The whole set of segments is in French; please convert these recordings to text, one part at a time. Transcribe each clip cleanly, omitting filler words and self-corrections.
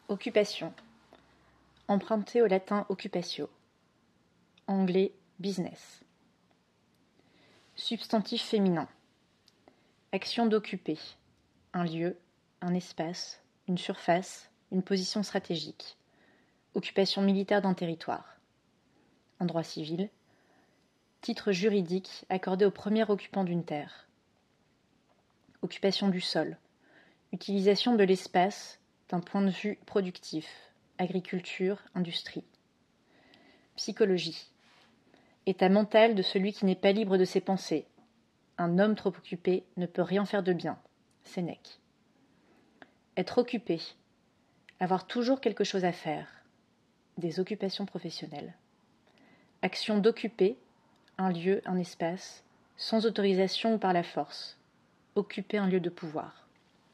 Occupation. Emprunté au latin occupatio. Anglais business. Substantif féminin. Action d'occuper. Un lieu, un espace, une surface, une position stratégique. Occupation militaire d'un territoire. En droit civil. Titre juridique accordé au premier occupant d'une terre. Occupation du sol. Utilisation de l'espace d'un point de vue productif. Agriculture, industrie. Psychologie. État mental de celui qui n'est pas libre de ses pensées. Un homme trop occupé ne peut rien faire de bien. Sénèque. Être occupé. Avoir toujours quelque chose à faire. Des occupations professionnelles. Action d'occuper. Un lieu, un espace, sans autorisation ou par la force. Occuper un lieu de pouvoir.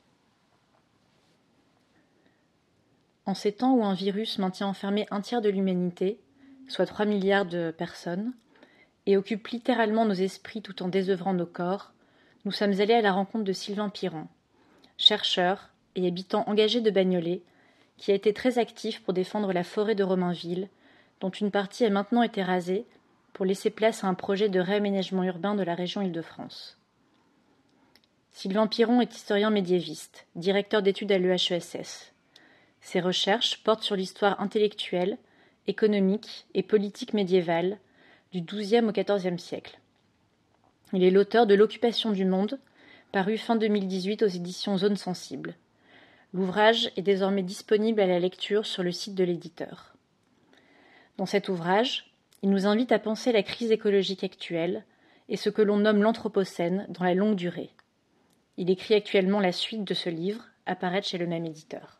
En ces temps où un virus maintient enfermé un tiers de l'humanité, soit 3 milliards de personnes, et occupe littéralement nos esprits tout en désœuvrant nos corps, nous sommes allés à la rencontre de Sylvain Piron, chercheur et habitant engagé de Bagnolet, qui a été très actif pour défendre la forêt de Romainville, dont une partie a maintenant été rasée pour laisser place à un projet de réaménagement urbain de la région Île-de-France. Sylvain Piron est historien médiéviste, directeur d'études à l'EHESS. Ses recherches portent sur l'histoire intellectuelle, économique et politique médiévale du XIIe au XIVe siècle. Il est l'auteur de L'Occupation du monde, paru fin 2018 aux éditions Zone Sensible. L'ouvrage est désormais disponible à la lecture sur le site de l'éditeur. Dans cet ouvrage, il nous invite à penser la crise écologique actuelle et ce que l'on nomme l'Anthropocène dans la longue durée. Il écrit actuellement la suite de ce livre, apparaître chez le même éditeur.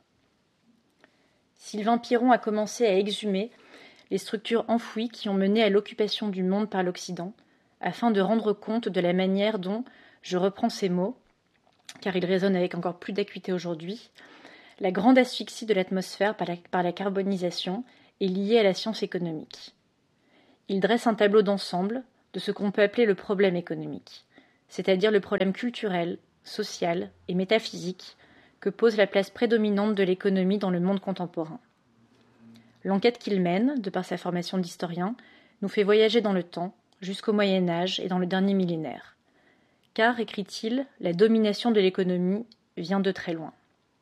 Sylvain Piron a commencé à exhumer les structures enfouies qui ont mené à l'occupation du monde par l'Occident, afin de rendre compte de la manière dont, je reprends ces mots, car ils résonnent avec encore plus d'acuité aujourd'hui, la grande asphyxie de l'atmosphère par la carbonisation est liée à la science économique. Il dresse un tableau d'ensemble de ce qu'on peut appeler le problème économique, c'est-à-dire le problème culturel, social et métaphysique que pose la place prédominante de l'économie dans le monde contemporain. L'enquête qu'il mène, de par sa formation d'historien, nous fait voyager dans le temps, jusqu'au Moyen-Âge et dans le dernier millénaire. Car, écrit-il, la domination de l'économie vient de très loin.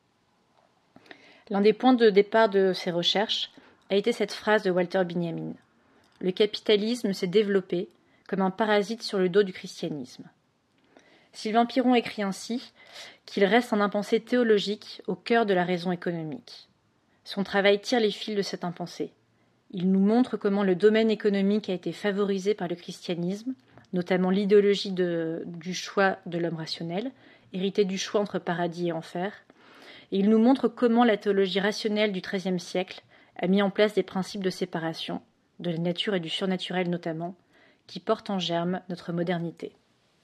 L'un des points de départ de ses recherches a été cette phrase de Walter Benjamin. Le capitalisme s'est développé comme un parasite sur le dos du christianisme. Sylvain Piron écrit ainsi qu'il reste un impensé théologique au cœur de la raison économique. Son travail tire les fils de cette impensé. Il nous montre comment le domaine économique a été favorisé par le christianisme, notamment l'idéologie du choix de l'homme rationnel, héritée du choix entre paradis et enfer. Et il nous montre comment la théologie rationnelle du XIIIe siècle a mis en place des principes de séparation, de la nature et du surnaturel notamment, qui portent en germe notre modernité.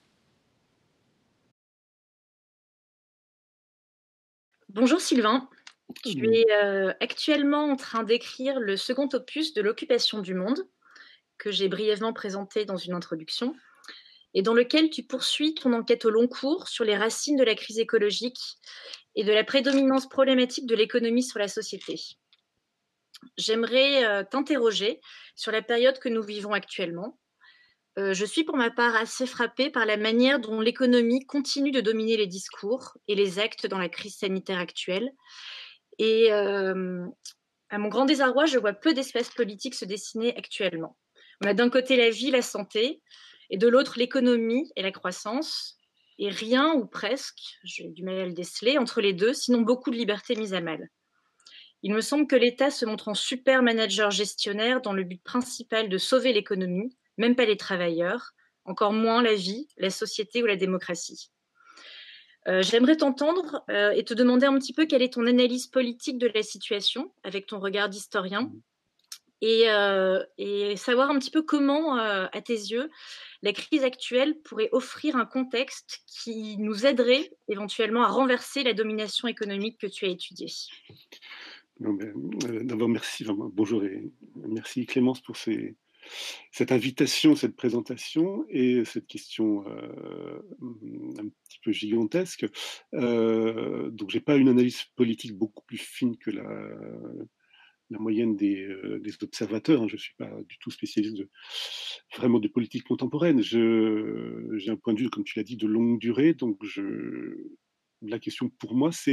Bonjour Sylvain, tu es actuellement en train d'écrire le second opus de L'Occupation du monde, que j'ai brièvement présenté dans une introduction, et dans lequel tu poursuis ton enquête au long cours sur les racines de la crise écologique et de la prédominance problématique de l'économie sur la société. J'aimerais t'interroger sur la période que nous vivons actuellement. Je suis pour ma part assez frappée par la manière dont l'économie continue de dominer les discours et les actes dans la crise sanitaire actuelle. Et à mon grand désarroi, je vois peu d'espace politique se dessiner actuellement. On a d'un côté la vie, la santé, et de l'autre l'économie et la croissance, et rien ou presque, j'ai du mal à le déceler, entre les deux, sinon beaucoup de libertés mises à mal. Il me semble que l'État se montre en super manager gestionnaire dans le but principal de sauver l'économie, même pas les travailleurs, encore moins la vie, la société ou la démocratie. J'aimerais t'entendre et te demander un petit peu quelle est ton analyse politique de la situation avec ton regard d'historien et savoir un petit peu comment, à tes yeux, la crise actuelle pourrait offrir un contexte qui nous aiderait éventuellement à renverser la domination économique que tu as étudiée. D'abord, merci, bonjour et merci Clémence pour ces cette invitation, cette présentation et cette question, un petit peu gigantesque. Donc j'ai pas une analyse politique beaucoup plus fine que la moyenne des observateurs, hein. Je suis pas du tout spécialiste vraiment de politique contemporaine. J'ai un point de vue, comme tu l'as dit, de longue durée, donc la question pour moi, c'est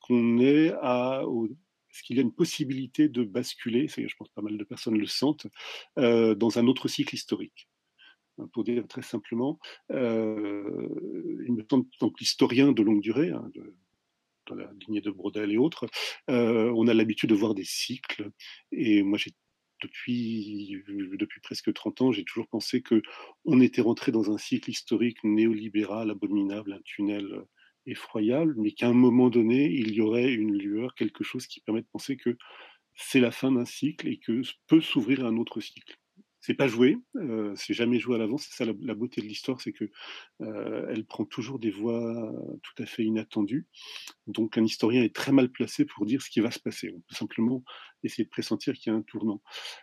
est-ce qu'il y a une possibilité de basculer, ça y est, je pense que pas mal de personnes le sentent, dans un autre cycle historique? Pour dire très simplement, il me semble, donc l'historien de longue durée, hein, dans la lignée de Braudel et autres, on a l'habitude de voir des cycles. Et moi, depuis presque 30 ans, j'ai toujours pensé que on était rentré dans un cycle historique néolibéral, abominable, un tunnel effroyable, mais qu'à un moment donné, il y aurait une lueur, quelque chose qui permet de penser que c'est la fin d'un cycle et que peut s'ouvrir un autre cycle. C'est pas joué, c'est jamais joué à l'avance. C'est ça la beauté de l'histoire, c'est que elle prend toujours des voies tout à fait inattendues. Donc un historien est très mal placé pour dire ce qui va se passer. On peut simplement essayer de pressentir qu'il y a un tournant.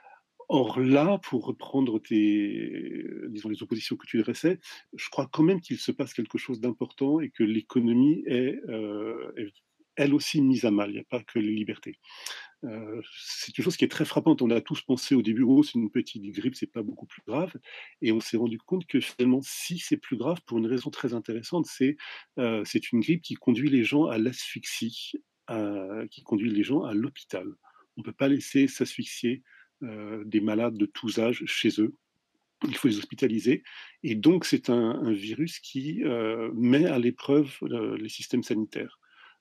Or là, pour reprendre disons les oppositions que tu dressais, je crois quand même qu'il se passe quelque chose d'important et que l'économie est elle aussi mise à mal. Il n'y a pas que les libertés. C'est une chose qui est très frappante. On a tous pensé au début: «Oh, c'est une petite grippe, c'est pas beaucoup plus grave», et on s'est rendu compte que finalement, si, c'est plus grave pour une raison très intéressante. C'est une grippe qui conduit les gens à l'asphyxie, qui conduit les gens à l'hôpital. On peut pas laisser s'asphyxier, des malades de tous âges chez eux. Il faut les hospitaliser, et donc c'est un virus qui, met à l'épreuve, les systèmes sanitaires,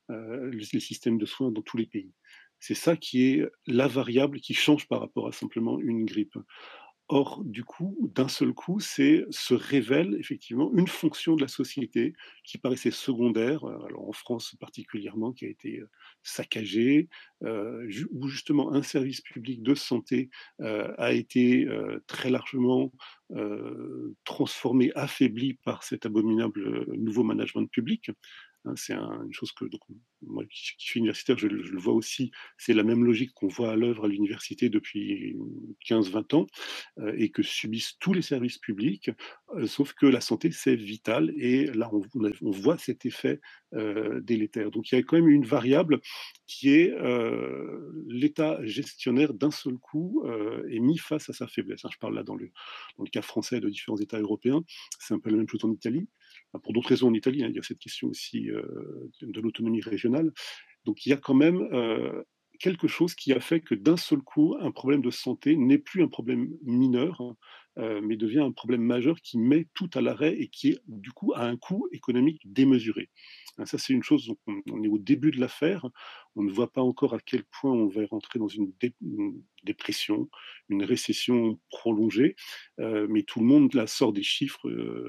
les systèmes de soins dans tous les pays. C'est ça qui est la variable qui change par rapport à simplement une grippe. Or, du coup, d'un seul coup, se révèle effectivement une fonction de la société qui paraissait secondaire, alors en France particulièrement, qui a été saccagée, où justement un service public de santé a été très largement transformé, affaibli par cet abominable nouveau management public. Hein, une chose que donc, moi qui suis universitaire, je le vois aussi. C'est la même logique qu'on voit à l'œuvre à l'université depuis 15-20 ans, et que subissent tous les services publics, sauf que la santé, c'est vital, et là, on voit cet effet délétère. Donc il y a quand même une variable qui est l'État gestionnaire, d'un seul coup, est mis face à sa faiblesse, hein. Je parle là dans le cas français de différents États européens. C'est un peu la même chose en Italie. Enfin, pour d'autres raisons en Italie, hein, il y a cette question aussi de l'autonomie régionale. Donc il y a quand même quelque chose qui a fait que d'un seul coup, un problème de santé n'est plus un problème mineur, hein, mais devient un problème majeur qui met tout à l'arrêt et qui, du coup, a un coût économique démesuré. Hein, ça, c'est une chose, donc on est au début de l'affaire. On ne voit pas encore à quel point on va rentrer dans une dépression, une récession prolongée, mais tout le monde là sort des chiffres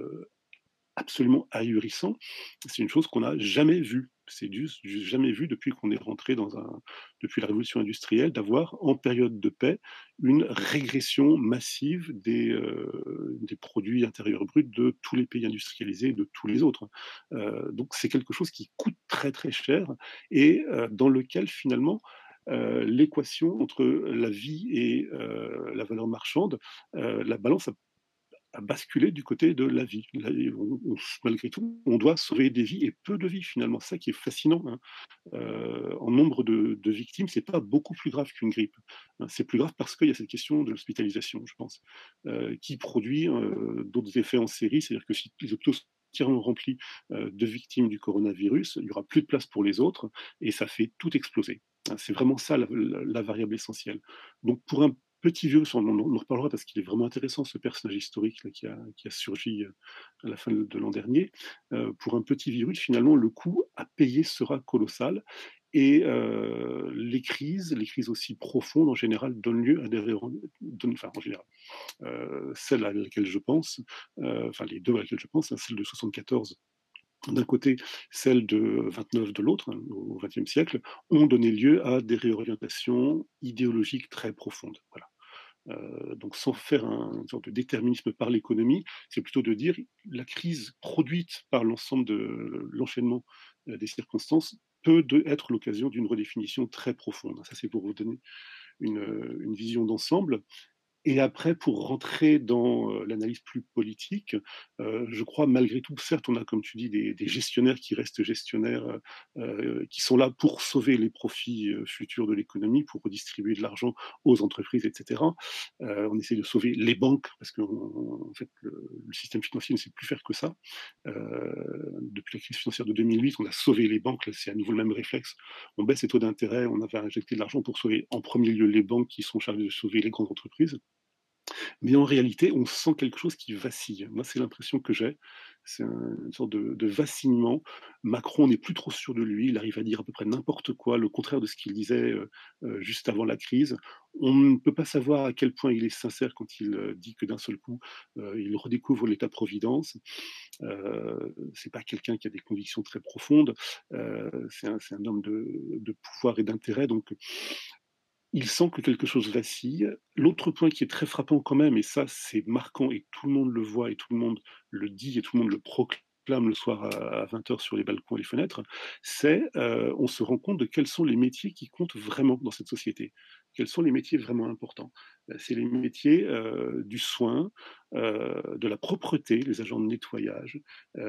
absolument ahurissant. C'est une chose qu'on n'a jamais vue. C'est juste jamais vu depuis qu'on est rentré depuis la révolution industrielle, d'avoir, en période de paix, une régression massive des produits intérieurs bruts de tous les pays industrialisés et de tous les autres. Donc c'est quelque chose qui coûte très très cher, et dans lequel finalement l'équation entre la vie et la valeur marchande, la balance a basculé du côté de la vie. Malgré tout, on doit sauver des vies, et peu de vies finalement. C'est ça qui est fascinant, hein. En nombre de victimes, c'est pas beaucoup plus grave qu'une grippe, hein. C'est plus grave parce qu'il y a cette question de l'hospitalisation, je pense, qui produit d'autres effets en série. C'est-à-dire que si les hôpitaux sont remplis de victimes du coronavirus, il y aura plus de place pour les autres, et ça fait tout exploser, hein. C'est vraiment ça la variable essentielle. Donc pour un petit virus, on en reparlera parce qu'il est vraiment intéressant, ce personnage historique là, qui a surgi à la fin de l'an dernier. Pour un petit virus, finalement, le coût à payer sera colossal, et les crises aussi profondes, en général, donnent lieu à enfin, en général, celle à laquelle je pense, enfin les deux à laquelle je pense, hein, celle de 74 d'un côté, celle de 29 de l'autre, hein, au XXe siècle, ont donné lieu à des réorientations idéologiques très profondes. Voilà. Donc sans faire une sorte de déterminisme par l'économie, c'est plutôt de dire la crise produite par l'ensemble de l'enchaînement des circonstances être l'occasion d'une redéfinition très profonde. Ça, c'est pour vous donner une vision d'ensemble. Et après, pour rentrer dans l'analyse plus politique, je crois malgré tout, certes, on a, comme tu dis, des gestionnaires qui restent gestionnaires, qui sont là pour sauver les profits futurs de l'économie, pour redistribuer de l'argent aux entreprises, etc. On essaie de sauver les banques, parce que en fait, le système financier ne sait plus faire que ça. Depuis la crise financière de 2008, on a sauvé les banques, là, c'est à nouveau le même réflexe. On baisse les taux d'intérêt, on avait injecté de l'argent pour sauver en premier lieu les banques qui sont chargées de sauver les grandes entreprises. Mais en réalité, on sent quelque chose qui vacille. Moi, c'est l'impression que j'ai. C'est une sorte de vacillement. Macron n'est plus trop sûr de lui. Il arrive à dire à peu près n'importe quoi, le contraire de ce qu'il disait juste avant la crise. On ne peut pas savoir à quel point il est sincère quand il dit que d'un seul coup, il redécouvre l'État-providence. C'est pas quelqu'un qui a des convictions très profondes. C'est un homme de pouvoir et d'intérêt. Donc, il sent que quelque chose vacille. L'autre point qui est très frappant quand même, et ça c'est marquant et tout le monde le voit et tout le monde le dit et tout le monde le proclame le soir à 20 heures sur les balcons et les fenêtres, c'est on se rend compte de quels sont les métiers qui comptent vraiment dans cette société. Quels sont les métiers vraiment importants? C'est les métiers du soin, de la propreté, les agents de nettoyage,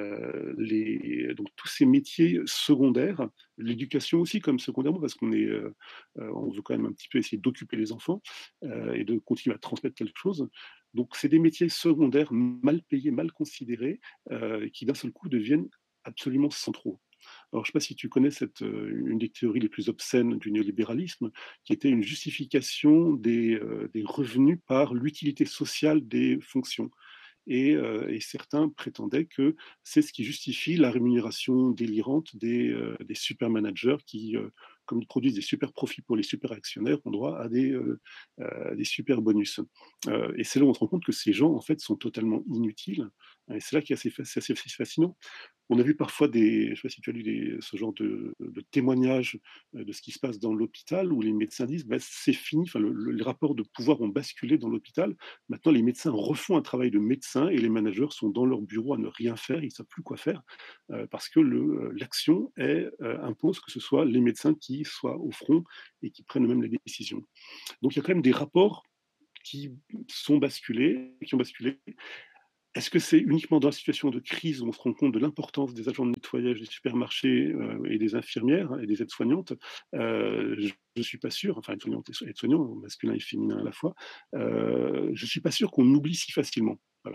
donc tous ces métiers secondaires, l'éducation aussi comme secondairement parce on veut quand même un petit peu essayer d'occuper les enfants et de continuer à transmettre quelque chose. Donc, c'est des métiers secondaires mal payés, mal considérés, qui d'un seul coup deviennent absolument centraux. Alors, je ne sais pas si tu connais une des théories les plus obscènes du néolibéralisme, qui était une justification des revenus par l'utilité sociale des fonctions. Et certains prétendaient que c'est ce qui justifie la rémunération délirante des super managers qui, comme ils produisent des super profits pour les super actionnaires, ont droit à des super bonus. Et c'est là où on se rend compte que ces gens, en fait, sont totalement inutiles. Et c'est là qui est c'est assez fascinant. On a vu parfois je sais pas si tu as lu ce genre de témoignages de ce qui se passe dans l'hôpital où les médecins disent bah, c'est fini, enfin, les rapports de pouvoir ont basculé dans l'hôpital. Maintenant, les médecins refont un travail de médecin et les managers sont dans leur bureau à ne rien faire, ils ne savent plus quoi faire parce que l'action impose que ce soit les médecins qui soient au front et qui prennent eux-mêmes les décisions. Donc il y a quand même des rapports qui qui ont basculé. Est-ce que c'est uniquement dans la situation de crise où on se rend compte de l'importance des agents de nettoyage des supermarchés et des infirmières et des aides-soignantes? Je ne suis pas sûr, enfin aides-soignantes et aides-soignants, masculin et féminin à la fois, je ne suis pas sûr qu'on oublie si facilement. Voilà.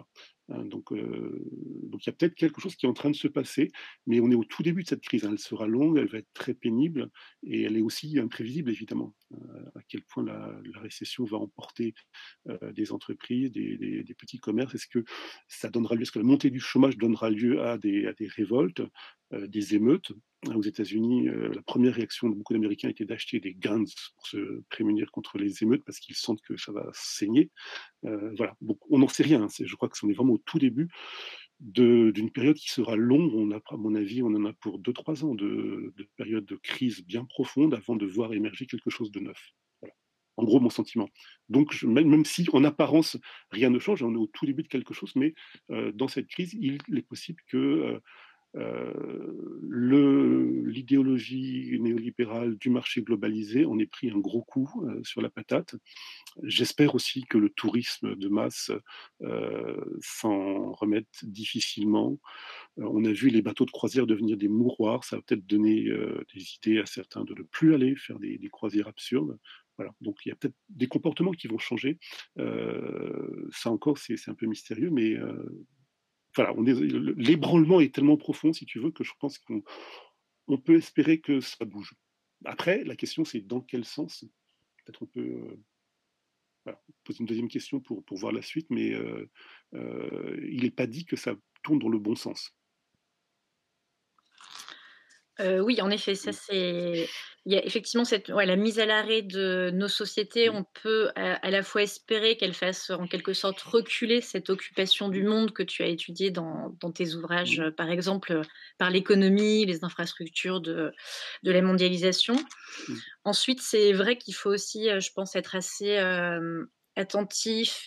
Donc il y a peut-être quelque chose qui est en train de se passer, mais on est au tout début de cette crise. Hein. Elle sera longue, elle va être très pénible et elle est aussi imprévisible évidemment. À quel point la récession va emporter des entreprises, des petits commerces. Est-ce que ça donnera lieu, est-ce que la montée du chômage donnera lieu à des révoltes, des émeutes? Aux États-Unis, la première réaction de beaucoup d'Américains était d'acheter des guns pour se prémunir contre les émeutes parce qu'ils sentent que ça va saigner. Voilà. Donc, on n'en sait rien. Hein. Je crois que on est vraiment au tout début d'une période qui sera longue. À mon avis, on en a pour 2-3 ans de période de crise bien profonde avant de voir émerger quelque chose de neuf. Voilà. En gros, mon sentiment. Donc, même si en apparence rien ne change, on est au tout début de quelque chose, mais dans cette crise, il est possible que l'idéologie néolibérale du marché globalisé en ait pris un gros coup sur la patate. J'espère aussi que le tourisme de masse s'en remette difficilement. On a vu les bateaux de croisière devenir des mouroirs. Ça va peut-être donner des idées à certains de ne plus aller faire des croisières absurdes. Voilà. Donc il y a peut-être des comportements qui vont changer. Ça encore, c'est un peu mystérieux, mais voilà, l'ébranlement est tellement profond, si tu veux, que je pense qu'on peut espérer que ça bouge. Après, la question, c'est dans quel sens. Peut-être on peut voilà, poser une deuxième question pour voir la suite, mais il n'est pas dit que ça tourne dans le bon sens. Oui, en effet, ça Mm. c'est il y a effectivement cette ouais, la mise à l'arrêt de nos sociétés, Mm. on peut à la fois espérer qu'elle fasse en quelque sorte reculer cette occupation du monde que tu as étudiée dans tes ouvrages, Mm. par exemple, par l'économie, les infrastructures de la mondialisation. Mm. Ensuite, c'est vrai qu'il faut aussi, je pense être assez, attentif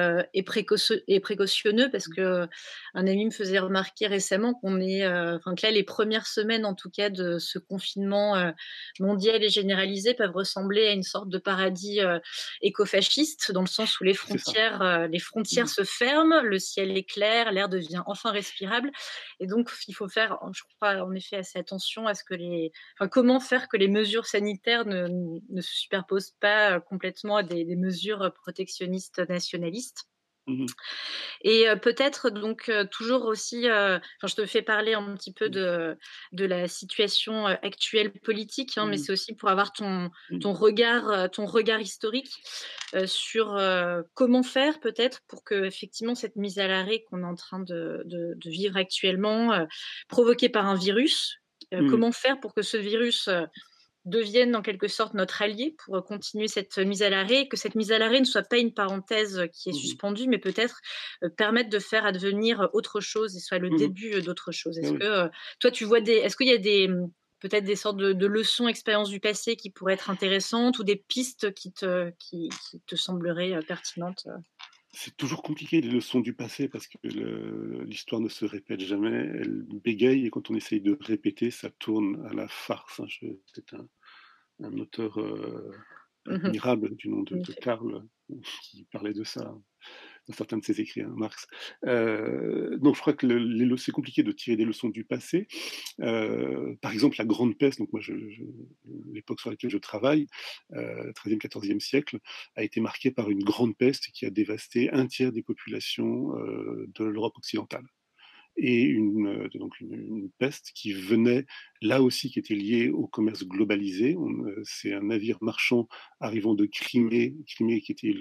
et précautionneux parce que un ami me faisait remarquer récemment qu'on est, enfin que là, les premières semaines en tout cas de ce confinement, mondial et généralisé peuvent ressembler à une sorte de paradis, écofasciste dans le sens où C'est ça. les frontières Mmh. se ferment, le ciel est clair, l'air devient enfin respirable et donc il faut faire, je crois en effet assez attention à ce que enfin, comment faire que les mesures sanitaires ne se superposent pas complètement à des mesures protectionnistes nationalistes. Mmh. Et peut-être donc toujours aussi, enfin, je te fais parler un petit peu Mmh. de la situation, actuelle politique, hein, mais Mmh. c'est aussi pour avoir Mmh. ton regard historique, sur, comment faire peut-être pour que effectivement cette mise à l'arrêt qu'on est en train de vivre actuellement, provoquée par un virus, Mmh. comment faire pour que ce virus, devienne en quelque sorte notre allié pour continuer cette mise à l'arrêt, que cette mise à l'arrêt ne soit pas une parenthèse qui est Mmh. suspendue, mais peut-être permettre de faire advenir autre chose et soit le Mmh. début d'autre chose. Ah Est-ce oui. que toi, est-ce qu'il y a peut-être des sortes de leçons, expériences du passé qui pourraient être intéressantes ou des pistes qui te sembleraient pertinentes? C'est toujours compliqué les leçons du passé parce que l'histoire ne se répète jamais, elle bégaye et quand on essaye de répéter, ça tourne à la farce, hein. C'est un auteur, Mmh. admirable du nom En de effet. Karl qui parlait de ça dans certains de ses écrits, hein, Marx. Donc je crois que c'est compliqué de tirer des leçons du passé. Par exemple, la Grande Peste, donc moi, l'époque sur laquelle je travaille, 13e, 14e siècle, a été marquée par une grande peste qui a dévasté un tiers des populations de l'Europe occidentale et une peste qui venait là aussi qui était liée au commerce globalisé. C'est un navire marchand arrivant de Crimée, Crimée qui était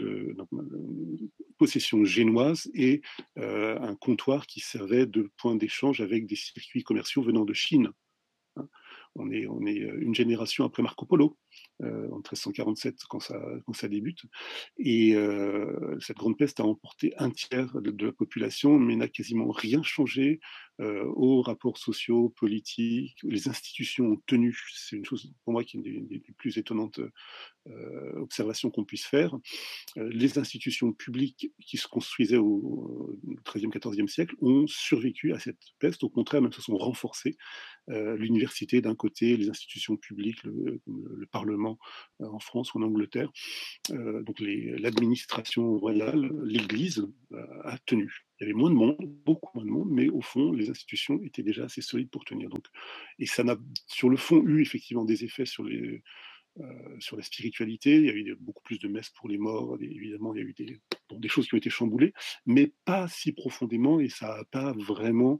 possession génoise et un comptoir qui servait de point d'échange avec des circuits commerciaux venant de Chine, hein. On est une génération après Marco Polo, en 1347 quand ça débute. Et cette grande peste a emporté un tiers de la population, mais n'a quasiment rien changé aux rapports sociaux, politiques. Les institutions ont tenu. C'est une chose pour moi qui est une des plus étonnantes observations qu'on puisse faire. Les institutions publiques qui se construisaient au XIIIe, XIVe siècle ont survécu à cette peste. Au contraire, même se sont renforcées. L'université d'un côté, les institutions publiques, le Parlement en France ou en Angleterre, donc l'administration royale, l'Église a tenu. Il y avait moins de monde, beaucoup moins de monde, mais au fond, les institutions étaient déjà assez solides pour tenir. Donc, et ça n'a, sur le fond, eu effectivement des effets sur la spiritualité. Il y a eu beaucoup plus de messes pour les morts. Évidemment, il y a eu des choses qui ont été chamboulées, mais pas si profondément, et ça n'a pas vraiment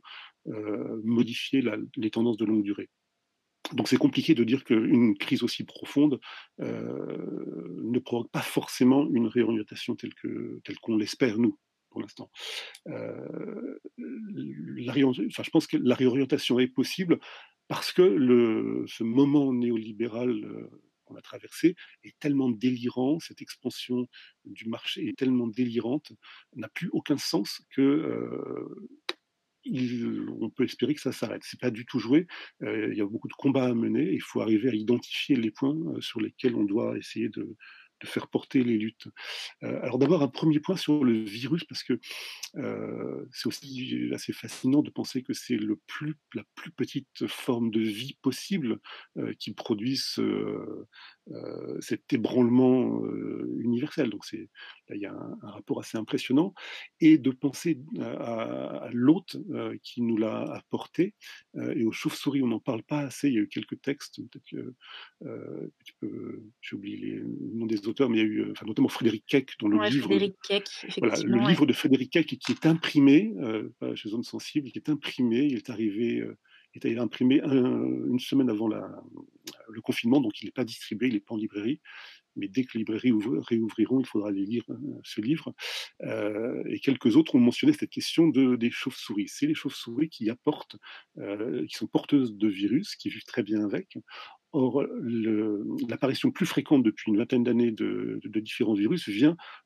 modifié les tendances de longue durée. Donc c'est compliqué de dire qu'une crise aussi profonde ne provoque pas forcément une réorientation telle qu'on l'espère, nous, pour l'instant. Je pense que la réorientation est possible parce que ce moment néolibéral qu'on a traversé est tellement délirant, cette expansion du marché est tellement délirante, n'a plus aucun sens que on peut espérer que ça s'arrête. C'est pas du tout joué. Il y a beaucoup de combats à mener. Il faut arriver à identifier les points sur lesquels on doit essayer de faire porter les luttes. Alors d'abord un premier point sur le virus parce que c'est aussi assez fascinant de penser que c'est la plus petite forme de vie possible qui produise cet ébranlement universel. Donc là, il y a un rapport assez impressionnant. Et de penser à l'hôte qui nous l'a apporté. Et aux chauves-souris, on n'en parle pas assez. Il y a eu quelques textes, peut-être que j'ai oublié le nom des auteurs, mais il y a eu notamment Frédéric Keck, dont le Ouais, livre Frédéric Keck, voilà, le effectivement, ouais. livre de Frédéric Keck qui est imprimé chez Zone Sensible, qui est imprimé, il est arrivé imprimé une semaine avant le confinement, donc il n'est pas distribué, il n'est pas en librairie, mais dès que les librairies réouvriront, il faudra aller lire ce livre. Et quelques autres ont mentionné cette question des chauves-souris. C'est les chauves-souris qui qui sont porteuses de virus, qui vivent très bien avec. Or, l'apparition plus fréquente depuis une vingtaine d'années de différents virus vient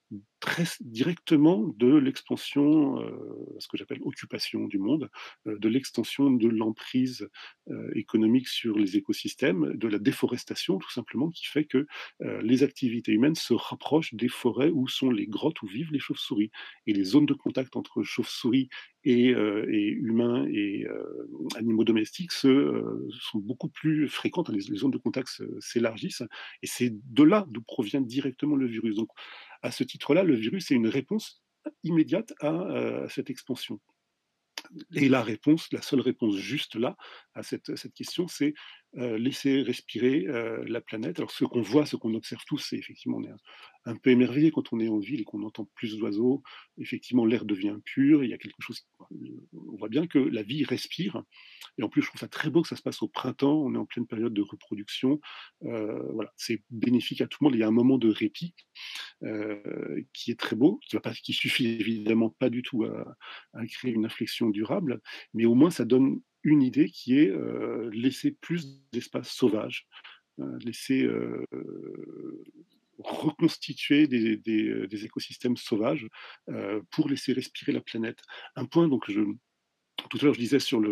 très directement de l'expansion, ce que j'appelle occupation du monde, de l'extension de l'emprise économique sur les écosystèmes, de la déforestation tout simplement, qui fait que les activités humaines se rapprochent des forêts où sont les grottes où vivent les chauves-souris. Et les zones de contact entre chauves-souris et humains et animaux domestiques sont beaucoup plus fréquentes. Les zones de contact s'élargissent et c'est de là d'où provient directement le virus. Donc, à ce titre-là, le virus est une réponse immédiate à cette expansion. Et la réponse, la seule réponse juste là, à cette question, c'est laisser respirer la planète. Alors ce qu'on voit, ce qu'on observe tous, c'est effectivement, on est un peu émerveillé quand on est en ville et qu'on entend plus d'oiseaux. Effectivement, l'air devient pur, il y a quelque chose, on voit bien que la vie respire. Et en plus, je trouve ça très beau que ça se passe au printemps, on est en pleine période de reproduction. Voilà, c'est bénéfique à tout le monde, il y a un moment de répit qui est très beau, qui suffit évidemment pas du tout à créer une inflexion durable, mais au moins ça donne une idée qui est laisser plus d'espace sauvage, laisser reconstituer des écosystèmes sauvages pour laisser respirer la planète. Un point, donc tout à l'heure je disais sur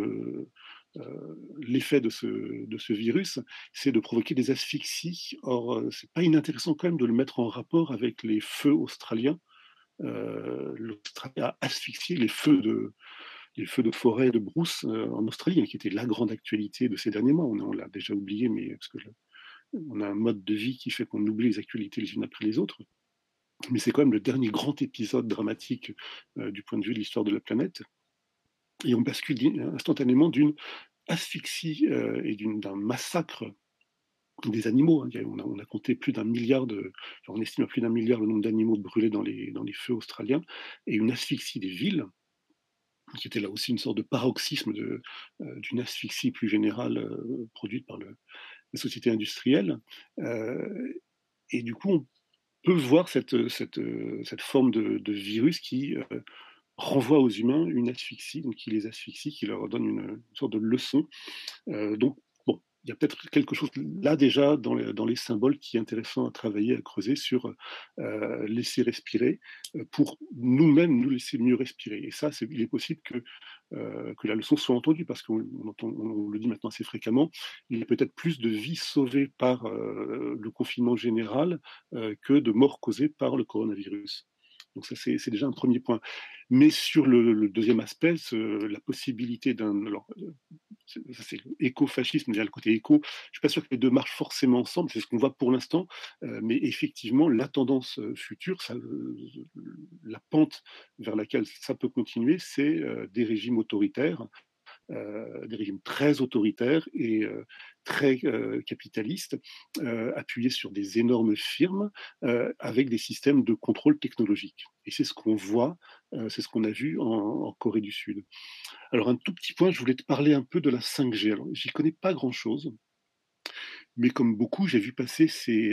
l'effet de ce virus, c'est de provoquer des asphyxies. Or, c'est pas inintéressant quand même de le mettre en rapport avec les feux australiens. L'Australie a asphyxié les feux de forêt, de brousse en Australie, hein, qui était la grande actualité de ces derniers mois. On l'a déjà oublié, mais parce que on a un mode de vie qui fait qu'on oublie les actualités les unes après les autres. Mais c'est quand même le dernier grand épisode dramatique du point de vue de l'histoire de la planète. Et on bascule instantanément d'une asphyxie et d'un massacre des animaux. Hein. On a compté plus d'un milliard on estime à plus d'un milliard le nombre d'animaux brûlés dans les feux australiens, et une asphyxie des villes, qui était là aussi une sorte de paroxysme d'une asphyxie plus générale produite par la société industrielle. Et du coup, on peut voir cette forme de virus qui renvoie aux humains une asphyxie, donc qui les asphyxie, qui leur donne une sorte de leçon. Donc, bon, il y a peut-être quelque chose là déjà dans les symboles qui est intéressant à travailler, à creuser sur laisser respirer pour nous-mêmes nous laisser mieux respirer. Et ça, il est possible que la leçon soit entendue parce on le dit maintenant assez fréquemment. Il y a peut-être plus de vies sauvées par le confinement général que de morts causées par le coronavirus. Donc ça, c'est déjà un premier point. Mais sur le deuxième aspect, la possibilité c'est l'écofascisme, déjà le côté éco. Je suis pas sûr que les deux marchent forcément ensemble, c'est ce qu'on voit pour l'instant, mais effectivement, la tendance future, la pente vers laquelle ça peut continuer, c'est des régimes autoritaires, des régimes très autoritaires et très capitalistes, appuyés sur des énormes firmes, avec des systèmes de contrôle technologique. Et c'est ce qu'on voit, c'est ce qu'on a vu en Corée du Sud. Alors un tout petit point, je voulais te parler un peu de la 5G. Alors, j'y connais pas grand-chose, mais comme beaucoup, j'ai vu passer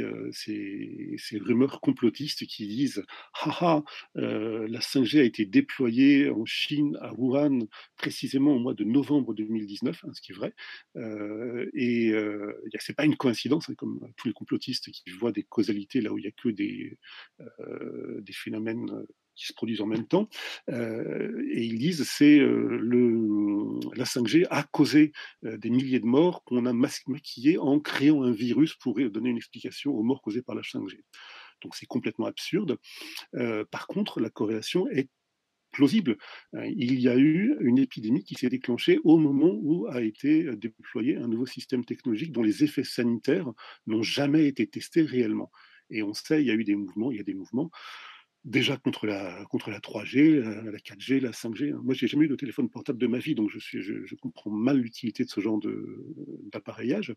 ces rumeurs complotistes qui disent: «Ah ah, la 5G a été déployée en Chine, à Wuhan, précisément au mois de novembre 2019», hein, ce qui est vrai. Et c'est pas une coïncidence, hein, comme tous les complotistes qui voient des causalités là où il y a que des phénomènes qui se produisent en même temps. Et ils disent c'est la 5G a causé des milliers de morts qu'on a maquillés en créant un virus pour donner une explication aux morts causées par la 5G. Donc c'est complètement absurde. Par contre, la corrélation est plausible. Il y a eu une épidémie qui s'est déclenchée au moment où a été déployé un nouveau système technologique dont les effets sanitaires n'ont jamais été testés réellement. Et on sait, il y a des mouvements déjà contre la 3G, la 4G, la 5G. Moi, j'ai jamais eu de téléphone portable de ma vie, donc je comprends mal l'utilité de ce genre d'appareillage.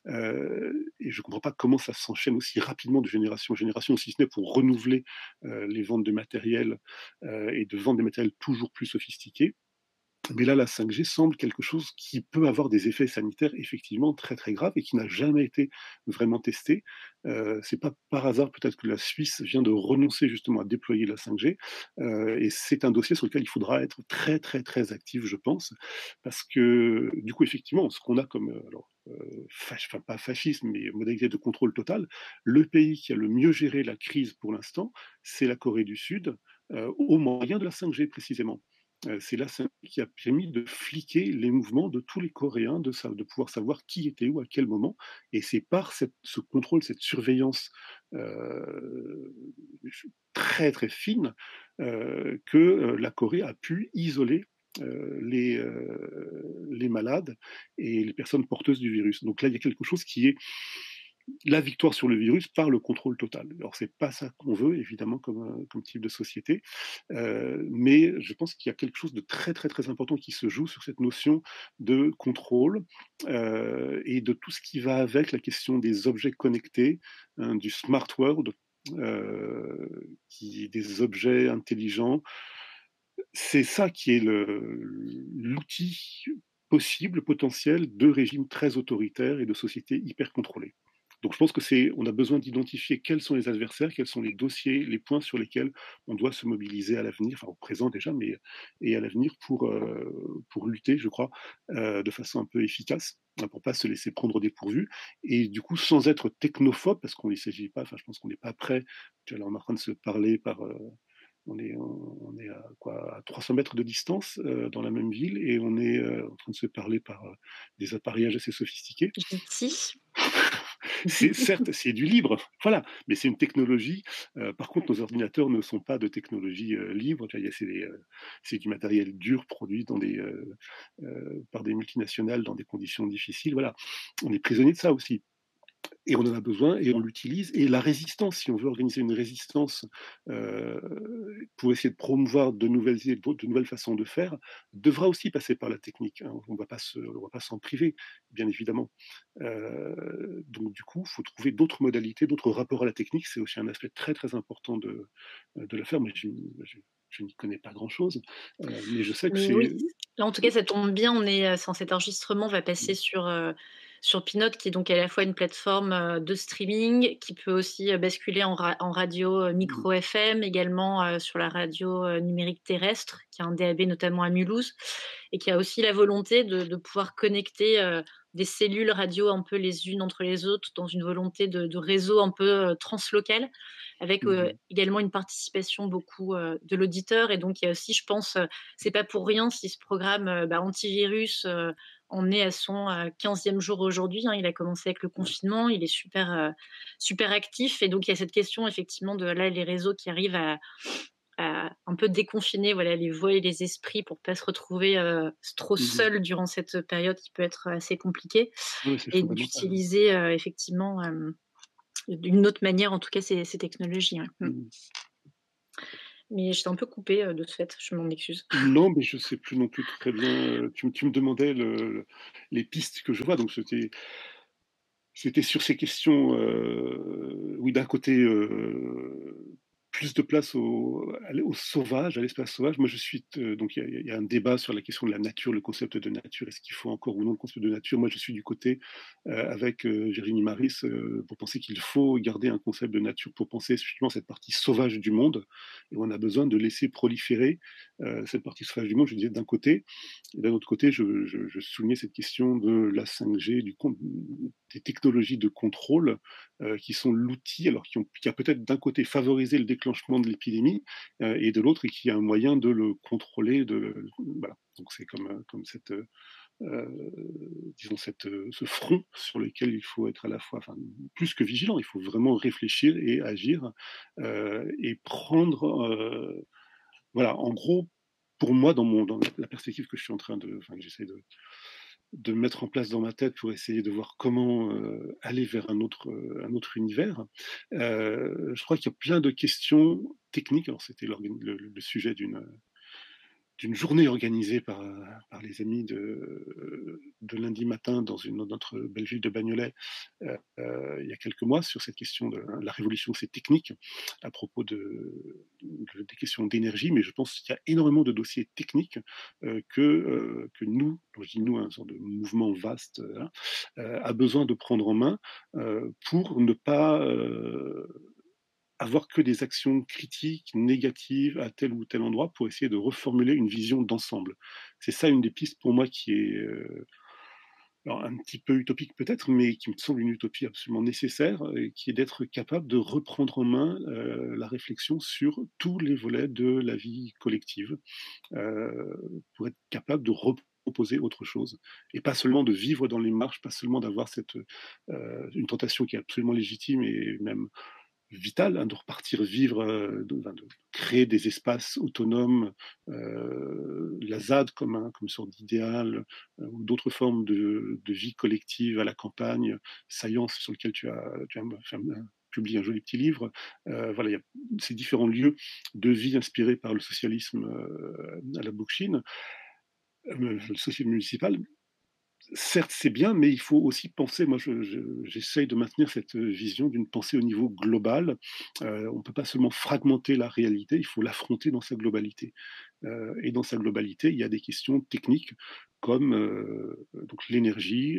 Et je comprends pas comment ça s'enchaîne aussi rapidement de génération en génération, si ce n'est pour renouveler les ventes de matériel et de vendre des matériels toujours plus sophistiqués. Mais là, la 5G semble quelque chose qui peut avoir des effets sanitaires effectivement très très graves et qui n'a jamais été vraiment testé. C'est pas par hasard peut-être que la Suisse vient de renoncer justement à déployer la 5G, et c'est un dossier sur lequel il faudra être très très très actif, je pense, parce que du coup effectivement, ce qu'on a comme alors enfin pas fascisme, mais modalité de contrôle total. Le pays qui a le mieux géré la crise pour l'instant, c'est la Corée du Sud, au moyen de la 5G précisément. C'est la 5G qui a permis de fliquer les mouvements de tous les Coréens, de pouvoir savoir qui était où à quel moment. Et c'est par ce contrôle, cette surveillance euh, très très fine que la Corée a pu isoler les malades et les personnes porteuses du virus. Donc là, il y a quelque chose qui est la victoire sur le virus par le contrôle total. Alors c'est pas ça qu'on veut évidemment comme type de société, mais je pense qu'il y a quelque chose de très très très important qui se joue sur cette notion de contrôle et de tout ce qui va avec la question des objets connectés, hein, du smart world, des objets intelligents. C'est ça qui est l'outil possible, potentiel de régimes très autoritaires et de sociétés hyper contrôlées. Donc je pense on a besoin d'identifier quels sont les adversaires, quels sont les dossiers, les points sur lesquels on doit se mobiliser à l'avenir, enfin au présent déjà, mais et à l'avenir pour lutter, je crois, de façon un peu efficace, hein, pour pas se laisser prendre au dépourvu, et du coup sans être technophobe, parce qu'on ne s'agit pas, enfin je pense qu'on n'est pas prêt, tu vois, là on est en train de se parler on est à, quoi, à 300 mètres de distance dans la même ville et on est en train de se parler par des appareillages assez sophistiqués. Jiti. Certes, c'est du libre, voilà, mais c'est une technologie. Par contre, nos ordinateurs ne sont pas de technologie libre. C'est du matériel dur produit par des multinationales dans des conditions difficiles. Voilà, on est prisonnier de ça aussi. Et on en a besoin et on l'utilise. Et la résistance, si on veut organiser une résistance euh, pour essayer de promouvoir de nouvelles idées, de nouvelles façons de faire, devra aussi passer par la technique, hein. On ne va pas s'en priver, bien évidemment. Donc du coup, il faut trouver d'autres modalités, d'autres rapports à la technique. C'est aussi un aspect très très important de le faire. Mais je n'y connais pas grand-chose, mais je sais que Mais c'est... oui, là, en tout cas, ça tombe bien, on est, cet enregistrement va passer sur Pinode, qui est donc à la fois une plateforme, de streaming, qui peut aussi, basculer en radio, micro FM, également, sur la radio, numérique terrestre, qui a un DAB notamment à Mulhouse et qui a aussi la volonté de pouvoir connecter, des cellules radio un peu les unes entre les autres dans une volonté de réseau un peu, translocal avec, également une participation beaucoup, de l'auditeur et donc il y a aussi, je pense, c'est pas pour rien si ce programme antivirus en est à son 15e jour aujourd'hui, hein. Il a commencé avec le confinement, il est super, super actif. Et donc il y a cette question effectivement de là, les réseaux qui arrivent à un peu déconfiner voilà, les voix et les esprits pour pas se retrouver trop seul durant cette période qui peut être assez compliquée Ouais, c'est et fondamental. d'utiliser effectivement d'une autre manière, en tout cas, ces technologies. Ouais. Mm. Mais j'étais un peu coupée de ce fait, je m'en excuse. Non, mais je sais plus non plus très bien. Tu me demandais les pistes que je vois, donc c'était sur ces questions, oui, d'un côté, plus de place au sauvage, à l'espace sauvage. Moi, je suis donc il y a un débat sur la question de la nature, le concept de nature. Est-ce qu'il faut encore ou non le concept de nature? Moi, je suis du côté avec Jérémy Maris pour penser qu'il faut garder un concept de nature pour penser effectivement cette partie sauvage du monde. Et on a besoin de laisser proliférer cette partie sauvage du monde. Je disais d'un côté, et d'un autre côté, je soulignais cette question de la 5G, des technologies de contrôle qui sont l'outil, alors qui a peut-être d'un côté favorisé le déclenchement de l'épidémie et de l'autre, et qui a un moyen de le contrôler. Voilà. Donc c'est comme disons ce front sur lequel il faut être à la fois, enfin, plus que vigilant, il faut vraiment réfléchir et agir et prendre, voilà, en gros, pour moi, dans la perspective que je suis en train enfin, que j'essaie de mettre en place dans ma tête pour essayer de voir comment aller vers un autre univers. Je crois qu'il y a plein de questions techniques. Alors c'était le sujet d'une journée organisée par les amis de lundi matin dans notre belle ville de Bagnolet il y a quelques mois sur cette question de la révolution, c'est technique à propos des questions d'énergie, mais je pense qu'il y a énormément de dossiers techniques que nous, quand je dis nous, un sort de mouvement vaste, a besoin de prendre en main pour ne pas avoir que des actions critiques, négatives à tel ou tel endroit pour essayer de reformuler une vision d'ensemble. C'est ça une des pistes pour moi qui est alors un petit peu utopique peut-être, mais qui me semble une utopie absolument nécessaire, qui est d'être capable de reprendre en main, la réflexion sur tous les volets de la vie collective, pour être capable de reproposer autre chose et pas seulement de vivre dans les marges, pas seulement d'avoir cette, une tentation qui est absolument légitime et même vital, hein, de repartir vivre, de créer des espaces autonomes, la ZAD comme sorte d'idéal, ou d'autres formes de vie collective à la campagne, Science sur lequel tu as publié un joli petit livre. Voilà, il y a ces différents lieux de vie inspirés par le socialisme à la Bookchin, le socialisme municipal. Certes, c'est bien, mais il faut aussi penser, moi j'essaye de maintenir cette vision d'une pensée au niveau global. On ne peut pas seulement fragmenter la réalité, il faut l'affronter dans sa globalité. Et dans sa globalité, il y a des questions techniques comme donc l'énergie,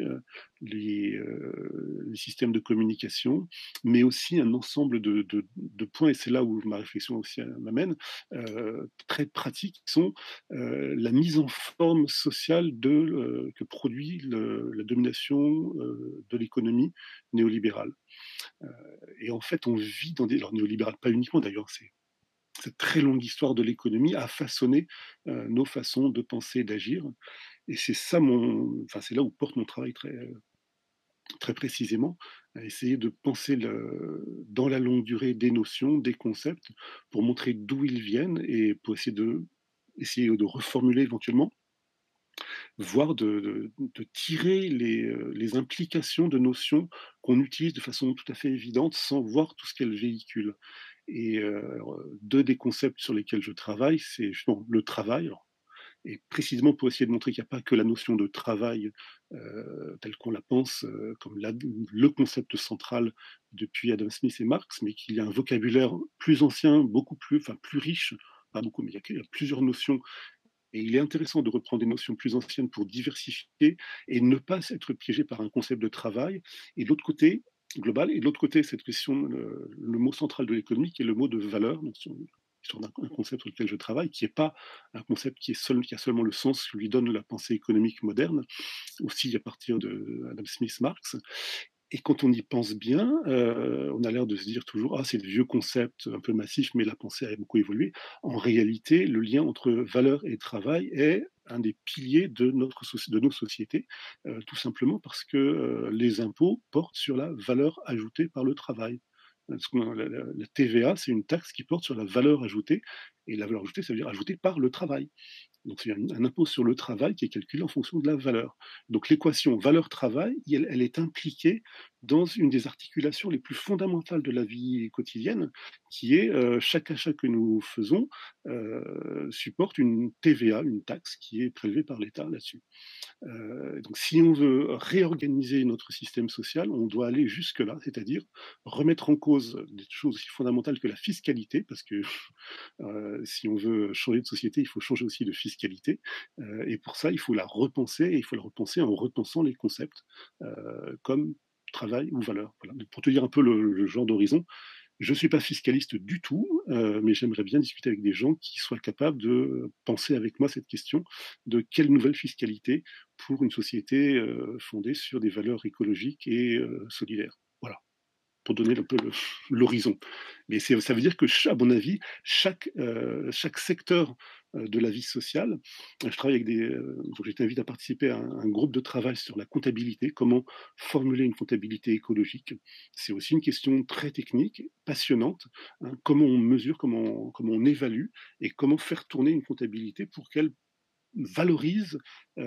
les systèmes de communication, mais aussi un ensemble de points, et c'est là où ma réflexion aussi m'amène, très pratiques, qui sont la mise en forme sociale que produit la domination de l'économie néolibérale. Euh, et en fait, on vit dans des... Alors néolibérale, pas uniquement d'ailleurs, c'est cette très longue histoire de l'économie a façonné nos façons de penser et d'agir. Et c'est ça enfin c'est là où porte mon travail très précisément, à essayer de penser dans la longue durée des notions, des concepts, pour montrer d'où ils viennent et pour essayer de reformuler éventuellement, voire de tirer les implications de notions qu'on utilise de façon tout à fait évidente sans voir tout ce qu'elles véhiculent. Et deux des concepts sur lesquels je travaille, c'est justement le travail. Alors, et précisément pour essayer de montrer qu'il n'y a pas que la notion de travail telle qu'on la pense, comme le concept central depuis Adam Smith et Marx, mais qu'il y a un vocabulaire plus ancien, beaucoup plus, enfin plus riche, pas beaucoup, mais il y a plusieurs notions. Et il est intéressant de reprendre des notions plus anciennes pour diversifier et ne pas être piégé par un concept de travail. Et de l'autre côté, global, et de l'autre côté, cette question, le mot central de l'économie, qui est le mot de valeur, donc sur un concept sur lequel je travaille, qui n'est pas un concept qui a seulement le sens que lui donne la pensée économique moderne, aussi à partir de Adam Smith, Marx. Et quand on y pense bien, on a l'air de se dire toujours: «Ah, c'est le vieux concept un peu massif, mais la pensée a beaucoup évolué». En réalité, le lien entre valeur et travail est un des piliers de nos sociétés, tout simplement parce que, les impôts portent sur la valeur ajoutée par le travail. La TVA, c'est une taxe qui porte sur la valeur ajoutée, et la valeur ajoutée, ça veut dire ajoutée par le travail. Donc c'est un impôt sur le travail qui est calculé en fonction de la valeur. Donc l'équation valeur-travail, elle est impliquée dans une des articulations les plus fondamentales de la vie quotidienne, qui est chaque achat que nous faisons supporte une TVA, une taxe qui est prélevée par l'État là-dessus. Donc si on veut réorganiser notre système social, on doit aller jusque-là, c'est-à-dire remettre en cause des choses aussi fondamentales que la fiscalité, parce que si on veut changer de société, il faut changer aussi de fiscalité. Et pour ça, il faut la repenser, et il faut la repenser en repensant les concepts comme travail ou valeur. Voilà. Donc, pour te dire un peu le genre d'horizon, je ne suis pas fiscaliste du tout, mais j'aimerais bien discuter avec des gens qui soient capables de penser avec moi cette question de quelle nouvelle fiscalité pour une société fondée sur des valeurs écologiques et solidaires. Voilà, pour donner un peu l'horizon. Mais ça veut dire que, à mon avis, chaque secteur de la vie sociale, je travaille avec donc j'ai été invité à participer à un groupe de travail sur la comptabilité, comment formuler une comptabilité écologique. C'est aussi une question très technique, passionnante, hein, comment on mesure, comment on évalue, et comment faire tourner une comptabilité pour qu'elle valorise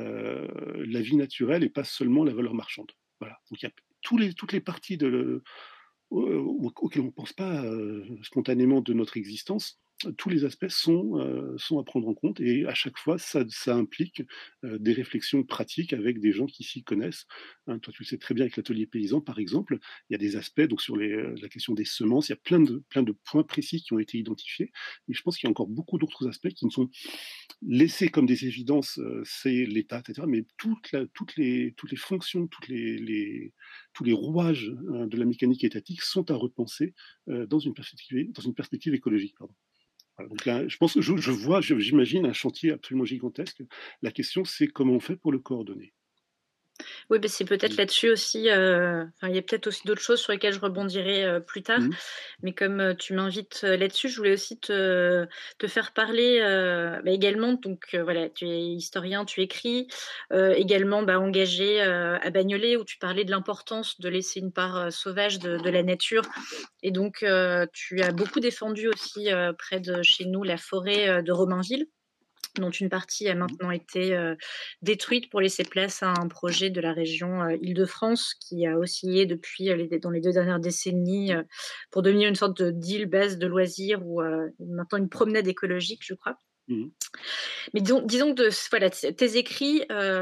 la vie naturelle et pas seulement la valeur marchande. Voilà. Donc il y a toutes les parties auxquels on ne pense pas spontanément de notre existence, tous les aspects sont à prendre en compte, et à chaque fois, ça implique des réflexions pratiques avec des gens qui s'y connaissent. Hein, toi, tu le sais très bien avec l'atelier paysan, par exemple, il y a des aspects donc sur la question des semences, il y a plein de points précis qui ont été identifiés, mais je pense qu'il y a encore beaucoup d'autres aspects qui ne sont laissés comme des évidences, c'est l'État, etc., mais toutes les fonctions, tous les rouages de la mécanique étatique sont à repenser dans une perspective écologique. Pardon. Voilà, donc là, je pense que j'imagine un chantier absolument gigantesque. La question, c'est comment on fait pour le coordonner. Oui, c'est peut-être Mmh. là-dessus aussi, enfin, il y a peut-être aussi d'autres choses sur lesquelles je rebondirai, plus tard. Mmh. Mais comme, tu m'invites, là-dessus, je voulais aussi te faire parler, également donc, voilà, tu es historien, tu écris, également, engagé, à Bagnolet où tu parlais de l'importance de laisser une part, sauvage de la nature et donc, tu as beaucoup défendu aussi, près de chez nous, la forêt, de Romainville dont une partie a Mmh. maintenant été, détruite pour laisser place à un projet de la région, Île-de-France qui a oscillé depuis, dans les 2 dernières décennies, pour devenir une sorte de d'île base de loisirs ou, maintenant une promenade écologique, je crois. Mmh. Mais disons que voilà, tes écrits,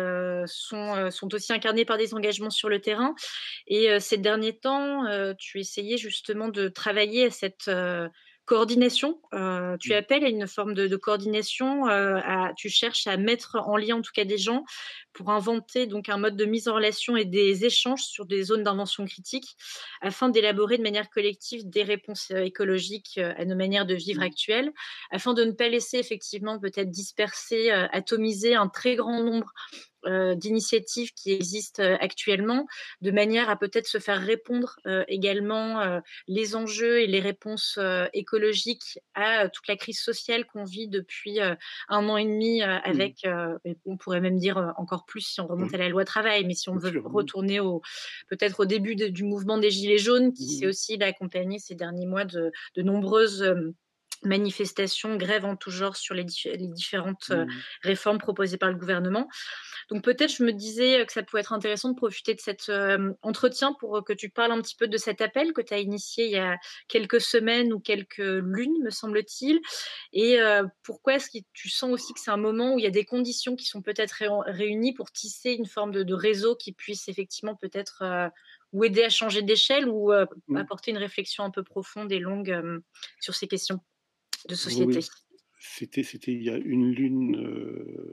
sont aussi incarnés par des engagements sur le terrain et ces derniers temps, tu essayais justement de travailler à cette, coordination. Tu Mmh. appelles à une forme de coordination, tu cherches à mettre en lien, en tout cas, des gens pour inventer donc un mode de mise en relation et des échanges sur des zones d'invention critique afin d'élaborer de manière collective des réponses, écologiques, à nos manières de vivre Mmh. actuelles, afin de ne pas laisser effectivement peut-être disperser, atomiser un très grand nombre d'initiatives qui existent actuellement, de manière à peut-être se faire répondre également les enjeux et les réponses écologiques à toute la crise sociale qu'on vit depuis 1 an et demi Mmh. avec, et on pourrait même dire encore plus si on remonte à Oui, la loi travail, mais si on bien veut sûr. Mmh. retourner peut-être au début du mouvement des Gilets jaunes, qui s'est Mmh. aussi accompagné ces derniers mois de nombreuses manifestations, grèves en tout genre sur les différentes Mmh. réformes proposées par le gouvernement. Donc peut-être je me disais, que ça pouvait être intéressant de profiter de cet, entretien pour, que tu parles un petit peu de cet appel que tu as initié il y a quelques semaines ou quelques lunes, me semble-t-il et pourquoi est-ce que tu sens aussi que c'est un moment où il y a des conditions qui sont peut-être réunies pour tisser une forme de réseau qui puisse effectivement peut-être, ou aider à changer d'échelle ou, Mmh. apporter une réflexion un peu profonde et longue, sur ces questions de Oui, société? oui. C'était il y a une lune,